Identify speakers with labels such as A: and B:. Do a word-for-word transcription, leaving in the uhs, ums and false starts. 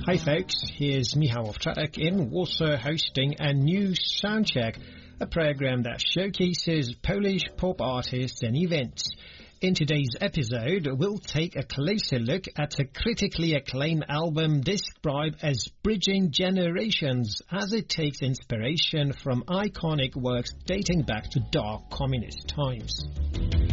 A: Hi folks, here's Michał Owczarek in Warsaw hosting a new Soundcheck, a program that showcases Polish pop artists and events. In today's episode, we'll take a closer look at a critically acclaimed album described as bridging generations, as it takes inspiration from iconic works dating back to dark communist times.